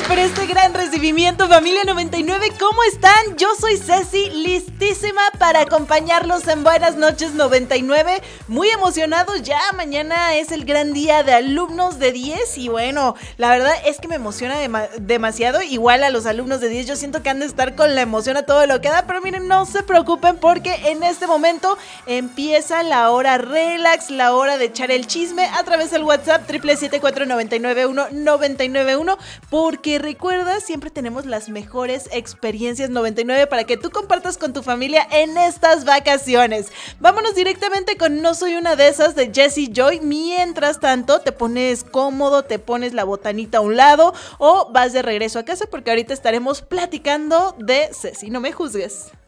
gracias por este gran recibimiento, familia 99. ¿Cómo están? Yo soy Ceci, listísima para acompañarlos en Buenas Noches 99. Muy emocionados ya, mañana es el gran día de alumnos de 10 y bueno, la verdad es que me emociona demasiado. Igual a los alumnos de 10 yo siento que han de estar con la emoción a todo lo que da, pero miren, no se preocupen porque en este momento empieza la hora relax, la hora de echar el chisme a través del WhatsApp 777-499-1991, porque recuerda, siempre tenemos las mejores experiencias 99 para que tú compartas con tu familia en estas vacaciones. Vámonos directamente con No Soy Una de Esas de Jessie Joy. Mientras tanto, te pones cómodo, te pones la botanita a un lado o vas de regreso a casa porque ahorita estaremos platicando de Ceci, no me juzgues.